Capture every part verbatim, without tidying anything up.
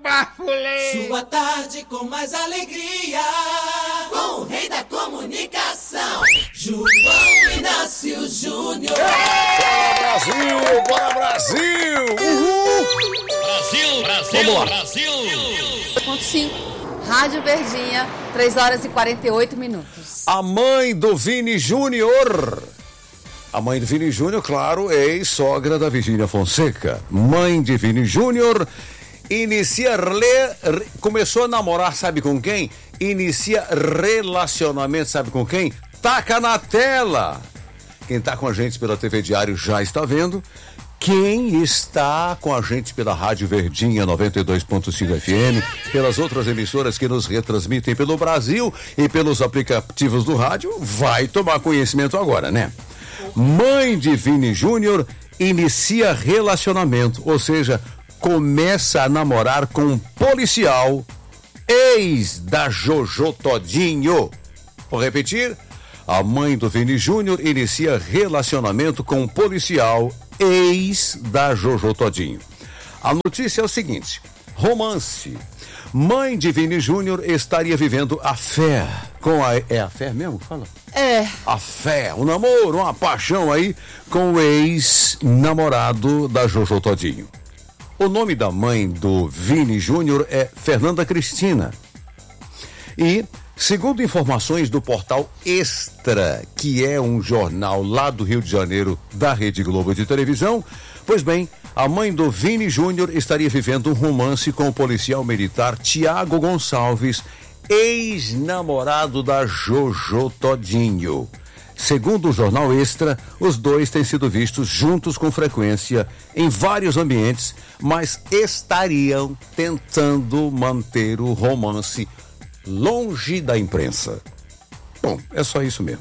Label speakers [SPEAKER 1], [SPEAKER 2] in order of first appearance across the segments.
[SPEAKER 1] Bafulê!
[SPEAKER 2] Sua tarde com mais alegria, com o rei da comunicação, João Inácio Júnior.
[SPEAKER 3] Bora Brasil, bora Brasil! Uhul!
[SPEAKER 4] Brasil, Brasil,
[SPEAKER 3] Vamos lá.
[SPEAKER 4] Brasil!
[SPEAKER 5] Ponto cinco, Rádio Verdinha, três horas e quarenta e oito minutos.
[SPEAKER 3] A mãe do Vini Júnior. A mãe do Vini Júnior, claro, é ex-sogra da Virgínia Fonseca. Mãe de Vini Júnior inicia re, começou a namorar, sabe com quem? Inicia relacionamento, sabe com quem? Taca na tela. Quem tá com a gente pela T V Diário já está vendo. Quem está com a gente pela Rádio Verdinha noventa e dois ponto cinco F M, pelas outras emissoras que nos retransmitem pelo Brasil e pelos aplicativos do rádio, vai tomar conhecimento agora, né? Mãe de Vini Júnior inicia relacionamento, ou seja, começa a namorar com um policial, ex da Jojo Todinho. Vou repetir. A mãe do Vini Júnior inicia relacionamento com um policial, ex da Jojo Todinho. A notícia é o seguinte: romance. Mãe de Vini Júnior estaria vivendo a fé com a... É a fé mesmo? Fala.
[SPEAKER 5] É.
[SPEAKER 3] A fé, um namoro, uma paixão aí com o ex-namorado da Jojo Todinho. O nome da mãe do Vini Júnior é Fernanda Cristina. E, segundo informações do portal Extra, que é um jornal lá do Rio de Janeiro da Rede Globo de televisão, pois bem, a mãe do Vini Júnior estaria vivendo um romance com o policial militar Tiago Gonçalves, ex-namorado da Jojo Todinho. Segundo o jornal Extra, os dois têm sido vistos juntos com frequência em vários ambientes, mas estariam tentando manter o romance longe da imprensa. Bom, é só isso mesmo.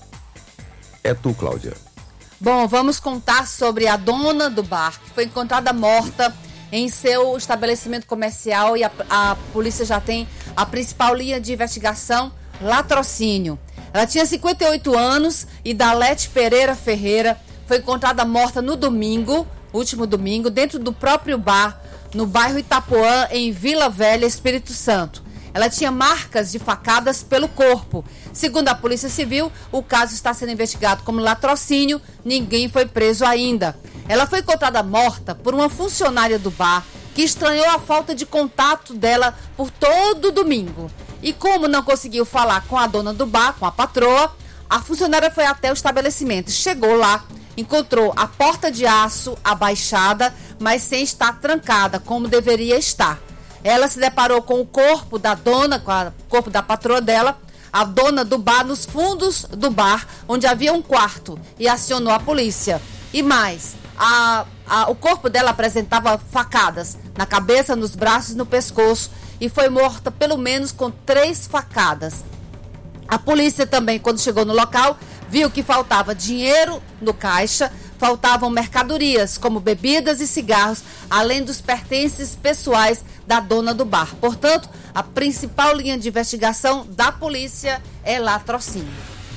[SPEAKER 3] É tu, Cláudia.
[SPEAKER 5] Bom, vamos contar sobre a dona do bar, que foi encontrada morta em seu estabelecimento comercial, e a, a polícia já tem a principal linha de investigação, latrocínio. Ela tinha cinquenta e oito anos e Dalete Pereira Ferreira foi encontrada morta no domingo, último domingo, dentro do próprio bar, no bairro Itapuã, em Vila Velha, Espírito Santo. Ela tinha marcas de facadas pelo corpo. Segundo a Polícia Civil, o caso está sendo investigado como latrocínio, ninguém foi preso ainda. Ela foi encontrada morta por uma funcionária do bar que estranhou a falta de contato dela por todo o domingo. E como não conseguiu falar com a dona do bar, com a patroa, a funcionária foi até o estabelecimento. Chegou lá, encontrou a porta de aço abaixada, mas sem estar trancada, como deveria estar. Ela se deparou com o corpo da dona, com o corpo da patroa dela, a dona do bar, nos fundos do bar, onde havia um quarto, e acionou a polícia. E mais, a, a, o corpo dela apresentava facadas na cabeça, nos braços e no pescoço, e foi morta pelo menos com três facadas. A polícia também, quando chegou no local, viu que faltava dinheiro no caixa, faltavam mercadorias, como bebidas e cigarros, além dos pertences pessoais da dona do bar. Portanto, a principal linha de investigação da polícia é latrocínio.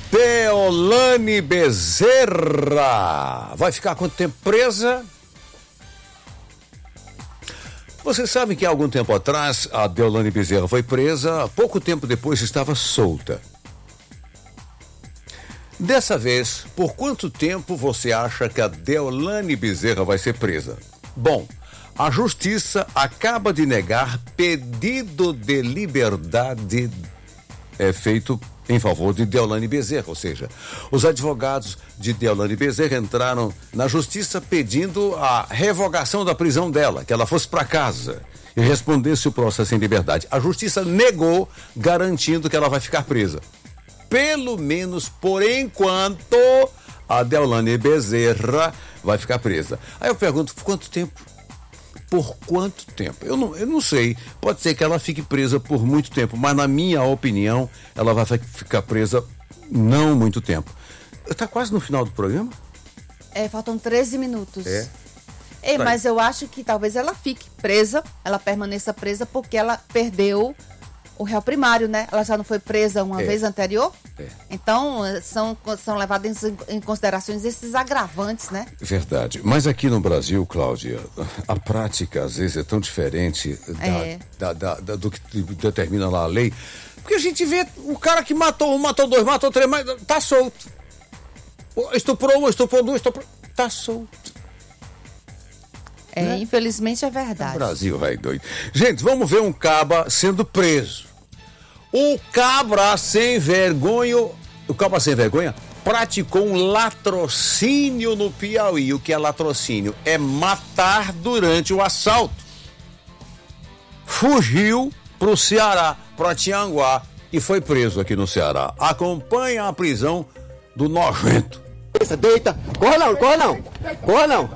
[SPEAKER 3] Deolane Bezerra vai ficar quanto tempo presa? Você sabe que há algum tempo atrás a Deolane Bezerra foi presa, pouco tempo depois estava solta. Dessa vez, por quanto tempo você acha que a Deolane Bezerra vai ser presa? Bom, a justiça acaba de negar pedido de liberdade é feito em favor de Deolane Bezerra, ou seja, os advogados de Deolane Bezerra entraram na justiça pedindo a revogação da prisão dela, que ela fosse para casa e respondesse o processo em liberdade. A justiça negou, garantindo que ela vai ficar presa. Pelo menos por enquanto, a Deolane Bezerra vai ficar presa. Aí eu pergunto, por quanto tempo? Por quanto tempo? Eu não, eu não sei. Pode ser que ela fique presa por muito tempo, mas na minha opinião, ela vai ficar presa não muito tempo. Está quase no final do programa?
[SPEAKER 5] É, faltam treze minutos.
[SPEAKER 3] É.
[SPEAKER 5] Ei,
[SPEAKER 3] Tá
[SPEAKER 5] mas eu acho que talvez ela fique presa, ela permaneça presa porque ela perdeu o réu primário, né? Ela já não foi presa uma
[SPEAKER 3] É.
[SPEAKER 5] vez anterior?
[SPEAKER 3] É.
[SPEAKER 5] Então, são, são levados em, em considerações esses agravantes, né?
[SPEAKER 3] Verdade. Mas aqui no Brasil, Cláudia, a prática às vezes é tão diferente da,
[SPEAKER 5] É.
[SPEAKER 3] da- da- da- do que determina lá a lei. Porque a gente vê o cara que matou um, matou dois, matou três, mas tá solto. Estuprou um, estuprou dois, estuprou... Tá solto.
[SPEAKER 5] É, infelizmente é verdade.
[SPEAKER 3] Brasil, vai doido. Gente, vamos ver um caba sendo preso. O cabra sem vergonha, o cabra sem vergonha praticou um latrocínio no Piauí. O que é latrocínio? É matar durante o assalto. Fugiu pro Ceará, pra Tianguá, e foi preso aqui no Ceará. Acompanha a prisão do nojento.
[SPEAKER 1] Deita, corra não, corra não, corra não.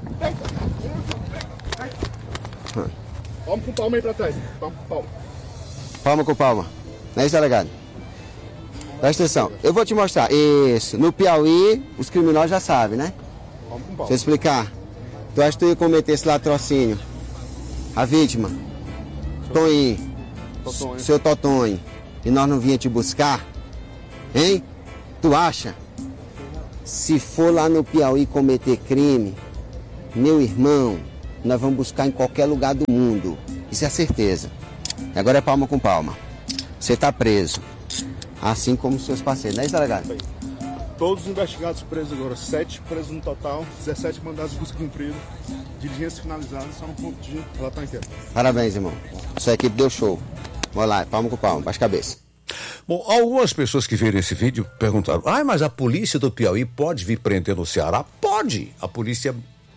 [SPEAKER 4] Palma com palma aí pra trás. Palma com palma.
[SPEAKER 1] Palma com palma. Não é isso, delegado? Presta atenção, eu vou te mostrar. Isso, no Piauí, os criminosos já sabem, né?
[SPEAKER 4] Palma com
[SPEAKER 1] Deixa eu
[SPEAKER 4] palma.
[SPEAKER 1] explicar. Tu acha que tu ia cometer esse latrocínio? A vítima, Toninho,
[SPEAKER 4] Totonho.
[SPEAKER 1] seu Totonho, e nós não vinha te buscar? Hein? Tu acha? Se for lá no Piauí cometer crime, meu irmão, nós vamos buscar em qualquer lugar do mundo. Isso é certeza. E agora é palma com palma. Você tá preso. Assim como seus parceiros, não é isso, delegado?
[SPEAKER 4] Todos os investigados presos agora. Sete presos no total. dezessete mandados de busca cumprido. Diligências finalizadas. Só no ponto de relatório inteiro.
[SPEAKER 1] Parabéns, irmão. Sua equipe deu show. Vamos lá, palma com palma, baixa a cabeça.
[SPEAKER 3] Bom, algumas pessoas que viram esse vídeo perguntaram: ah, mas a polícia do Piauí pode vir prender no Ceará? Pode! A polícia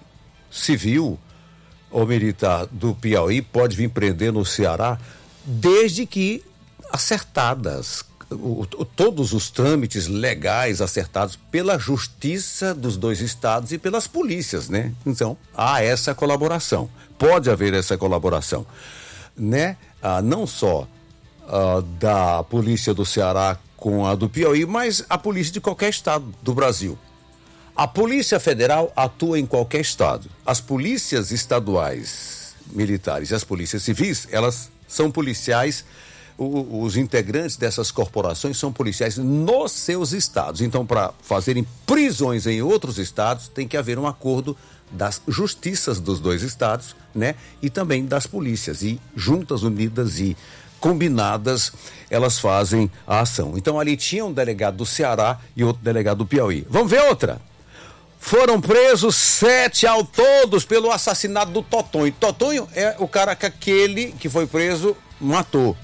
[SPEAKER 3] civil ou militar do Piauí pode vir prender no Ceará desde que acertadas. O, o, todos os trâmites legais acertados pela justiça dos dois estados e pelas polícias, né? Então, há essa colaboração. Pode haver essa colaboração, né? Ah, não só ah, da polícia do Ceará com a do Piauí, mas a polícia de qualquer estado do Brasil. A Polícia Federal atua em qualquer estado. As polícias estaduais militares e as polícias civis, elas são policiais. O, os integrantes dessas corporações são policiais nos seus estados. Então, para fazerem prisões em outros estados, tem que haver um acordo das justiças dos dois estados, né? E também das polícias. E juntas, unidas e combinadas, elas fazem a ação. Então, ali tinha um delegado do Ceará e outro delegado do Piauí. Vamos ver outra? Foram presos sete ao todos pelo assassinato do Totonho. Totonho é o cara que aquele que foi preso matou.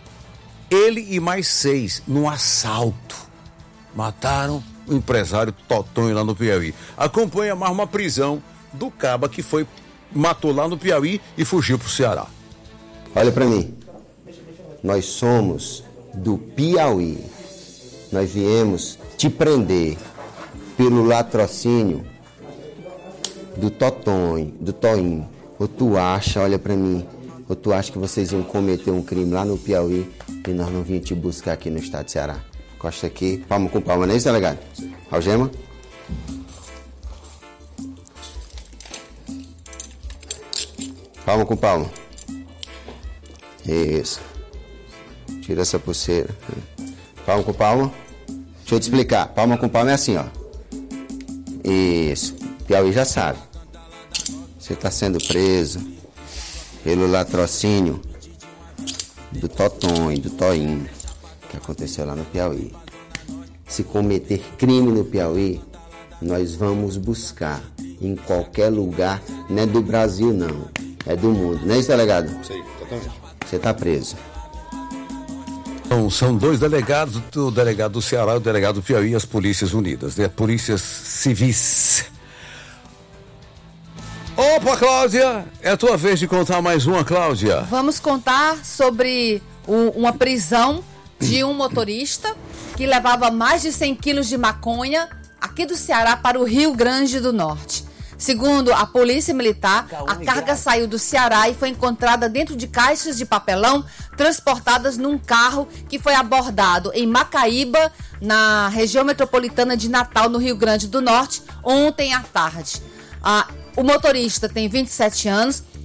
[SPEAKER 3] Ele e mais seis, num assalto, mataram o empresário Totonho lá no Piauí. Acompanha mais uma prisão do caba que foi, matou lá no Piauí e fugiu pro Ceará.
[SPEAKER 1] Olha pra mim. Nós somos do Piauí. Nós viemos te prender pelo latrocínio do Totonho, do Toinho. Ou tu acha, olha pra mim, ou tu acha que vocês iam cometer um crime lá no Piauí e nós não vinha te buscar aqui no estado de Ceará? Costa aqui, palma com palma, não é isso, delegado? Algema? Palma com palma. Isso. Tira essa pulseira. Palma com palma. Deixa eu te explicar. Palma com palma é assim, ó. Isso. Piauí já sabe. Você está sendo preso pelo latrocínio do Totonho, do Toinho, que aconteceu lá no Piauí. Se cometer crime no Piauí, nós vamos buscar em qualquer lugar. Não é do Brasil, não. É do mundo. Não é isso, delegado?
[SPEAKER 4] Sei, totalmente.
[SPEAKER 1] Você está preso.
[SPEAKER 3] Então, são dois delegados, o delegado do Ceará e o delegado do Piauí, as polícias unidas, né? Polícias civis. Opa, Cláudia, é a tua vez de contar mais uma, Cláudia.
[SPEAKER 5] Vamos contar sobre o- uma prisão de um motorista que levava mais de cem quilos de maconha aqui do Ceará para o Rio Grande do Norte. Segundo a Polícia Militar, a carga saiu do Ceará e foi encontrada dentro de caixas de papelão transportadas num carro que foi abordado em Macaíba, na região metropolitana de Natal, no Rio Grande do Norte, ontem à tarde. Ah, o motorista tem vinte e sete anos,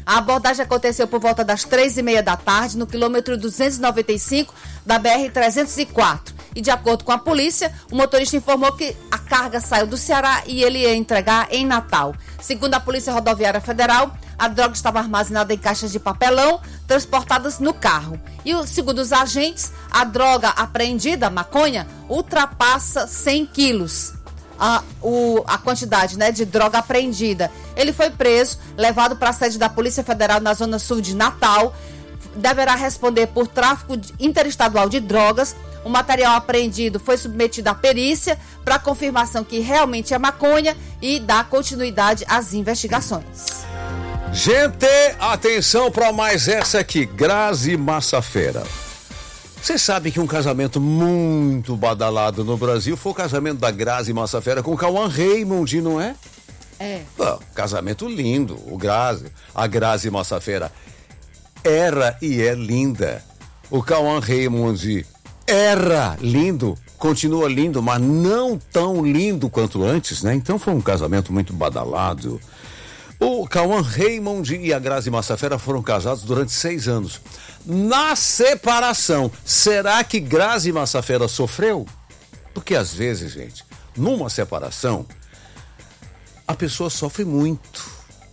[SPEAKER 5] A abordagem aconteceu por volta das três e meia da tarde, no quilômetro duzentos e noventa e cinco da B R trezentos e quatro. E de acordo com a polícia, o motorista informou que a carga saiu do Ceará e ele ia entregar em Natal. Segundo a Polícia Rodoviária Federal, a droga estava armazenada em caixas de papelão, transportadas no carro. E, segundo os agentes, a droga apreendida, a maconha, ultrapassa cem quilos. A, o, a quantidade, né, de droga apreendida. Ele foi preso, levado para a sede da Polícia Federal na Zona Sul de Natal. Deverá responder por tráfico interestadual de drogas. O material apreendido foi submetido à perícia para confirmação que realmente é maconha e dar continuidade às investigações.
[SPEAKER 3] Gente, atenção para mais essa aqui, Grazi Massafera. Você sabe que um casamento muito badalado no Brasil foi o casamento da Grazi Massafera com o Cauã Raymond, não é?
[SPEAKER 5] É.
[SPEAKER 3] Pô, casamento lindo, o Grazi, a Grazi Massafera era e é linda. O Cauã Raymond era lindo, continua lindo, mas não tão lindo quanto antes, né? Então foi um casamento muito badalado. O Cauã Raymond e a Grazi Massafera foram casados durante seis anos. Na separação, será que Grazi Massafera sofreu? Porque às vezes, gente, numa separação, a pessoa sofre muito.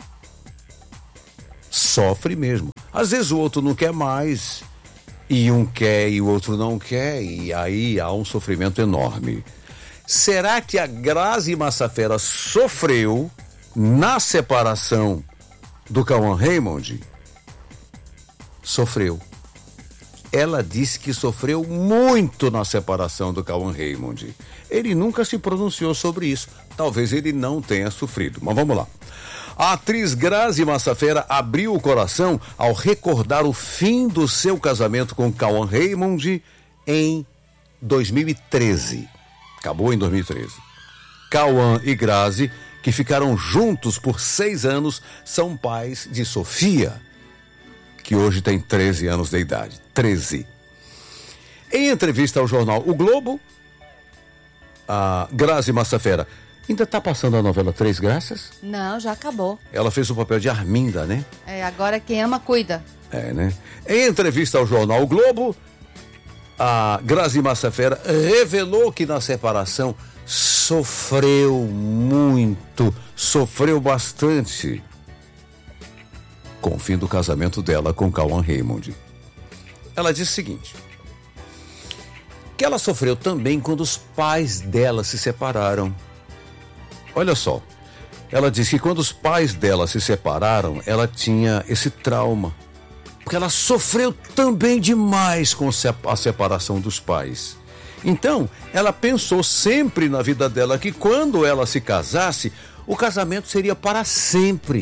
[SPEAKER 3] Sofre mesmo. Às vezes o outro não quer mais, e um quer e o outro não quer, e aí há um sofrimento enorme. Será que a Grazi Massafera sofreu na separação do Cauã Raymond? Sofreu. Ela disse que sofreu muito na separação do Cauã Raymond. Ele nunca se pronunciou sobre isso. Talvez ele não tenha sofrido. Mas vamos lá. A atriz Grazi Massafera abriu o coração ao recordar o fim do seu casamento com Cauã Raymond em dois mil e treze. Acabou em dois mil e treze. Cauã e Grazi, que ficaram juntos por seis anos, são pais de Sofia, que hoje tem treze anos de idade. treze. Em entrevista ao jornal O Globo, a Grazi Massafera ainda está passando a novela Três Graças?
[SPEAKER 5] Não, já acabou.
[SPEAKER 3] Ela fez o papel de Arminda, né?
[SPEAKER 5] É, agora quem ama, cuida.
[SPEAKER 3] É, né? Em entrevista ao jornal O Globo, a Grazi Massafera revelou que na separação sofreu muito, sofreu bastante com o fim do casamento dela com Cauã Raymond. Ela disse o seguinte, que ela sofreu também quando os pais dela se separaram. Olha só, ela disse que quando os pais dela se separaram, ela tinha esse trauma, porque ela sofreu também demais com a separação dos pais. Então, ela pensou sempre na vida dela que quando ela se casasse, o casamento seria para sempre.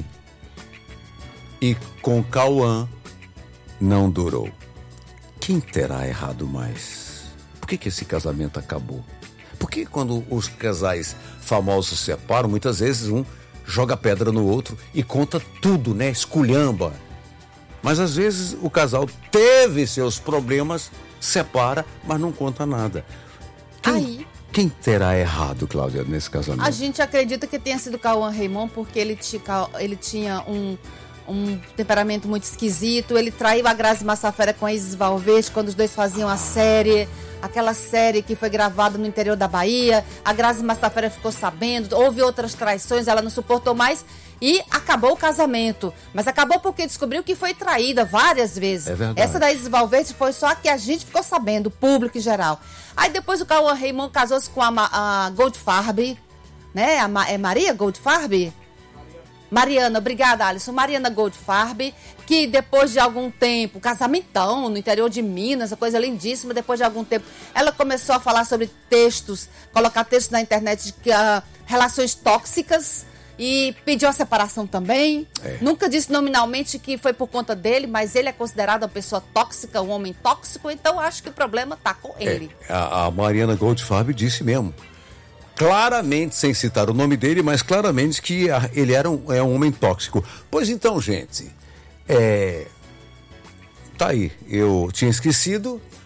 [SPEAKER 3] E com Cauã, não durou. Quem terá errado mais? Por que que esse casamento acabou? Porque quando os casais famosos se separam, muitas vezes um joga pedra no outro e conta tudo, né? Esculhamba. Mas às vezes o casal teve seus problemas, separa, mas não conta nada. Quem,
[SPEAKER 5] Aí,
[SPEAKER 3] quem terá errado, Cláudia, nesse casamento?
[SPEAKER 5] a gente acredita que tenha sido Cauã Raymond, porque ele tinha, ele tinha um, um temperamento muito esquisito. Ele traiu a Grazi Massafera com a Isis Valverde quando os dois faziam a série, aquela série que foi gravada no interior da Bahia. A Grazi Massafera ficou sabendo, houve outras traições, ela não suportou mais e acabou o casamento. Mas acabou porque descobriu que foi traída várias vezes.
[SPEAKER 3] É verdade.
[SPEAKER 5] Essa da Isis Valverde foi só a que a gente ficou sabendo, o público em geral. Aí depois o Cauã Raymond casou-se com a, a Goldfarb, né? A, é Maria Goldfarb? Mariana, obrigada, Alisson. Mariana Goldfarb, que depois de algum tempo, casamentão no interior de Minas, uma coisa lindíssima, depois de algum tempo, ela começou a falar sobre textos, colocar textos na internet de que, uh, relações tóxicas, e pediu a separação também.
[SPEAKER 3] É.
[SPEAKER 5] Nunca disse nominalmente que foi por conta dele, mas ele é considerado uma pessoa tóxica, um homem tóxico, então acho que o problema tá com ele.
[SPEAKER 3] É, a, a Mariana Goldfarb disse mesmo, claramente, sem citar o nome dele, mas claramente que a, ele era um, é um homem tóxico. Pois então, gente, é, tá aí, eu tinha esquecido,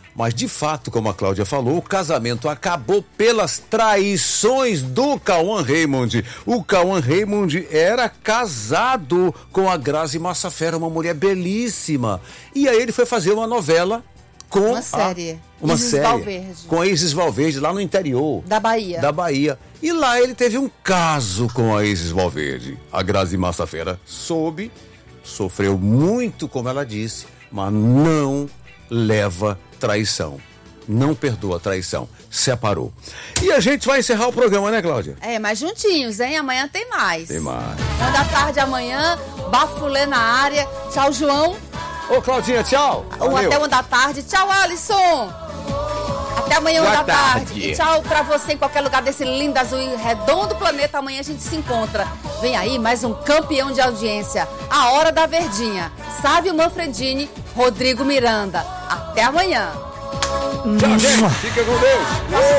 [SPEAKER 3] Mas, de fato, como a Cláudia falou, o casamento acabou pelas traições do Cauã Raymond. O Cauã Raymond era casado com a Grazi Massafera, uma mulher belíssima. E aí ele foi fazer uma novela com
[SPEAKER 5] uma série.
[SPEAKER 3] A, uma
[SPEAKER 5] Isis
[SPEAKER 3] série
[SPEAKER 5] Valverde.
[SPEAKER 3] com a Isis Valverde, lá no interior.
[SPEAKER 5] Da Bahia.
[SPEAKER 3] Da Bahia. E lá ele teve um caso com a Isis Valverde. A Grazi Massafera soube, sofreu muito, como ela disse, mas não leva traição. Não perdoa a traição. Separou. E a gente vai encerrar o programa, né, Cláudia?
[SPEAKER 5] É, mas juntinhos, hein? Amanhã tem mais.
[SPEAKER 3] Tem mais.
[SPEAKER 5] Uma da tarde amanhã, Bafulê na área. Tchau, João.
[SPEAKER 3] Ô, Claudinha, tchau.
[SPEAKER 5] Um até uma da tarde. Tchau, Alisson. Até amanhã, uma da tarde.
[SPEAKER 3] tarde.
[SPEAKER 5] E tchau pra você em qualquer lugar desse lindo, azul e redondo planeta. Amanhã a gente se encontra. Vem aí mais um campeão de audiência. A Hora da Verdinha. Sávio Manfredini, Rodrigo Miranda. Até amanhã.
[SPEAKER 3] Tchau, gente. Fica com Deus.